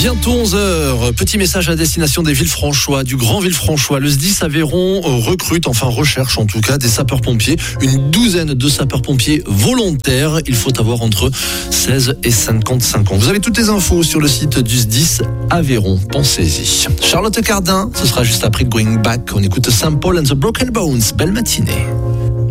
Bientôt 11h, petit message à destination des Villefranchois, du Grand Villefranchois. Le SDIS Aveyron recherche en tout cas des sapeurs-pompiers, une douzaine de sapeurs-pompiers volontaires. Il faut avoir entre 16 et 55 ans. Vous avez toutes les infos sur le site du SDIS Aveyron, pensez-y. Charlotte Cardin, ce sera juste après Going Back. On écoute St. Paul and the Broken Bones. Belle matinée.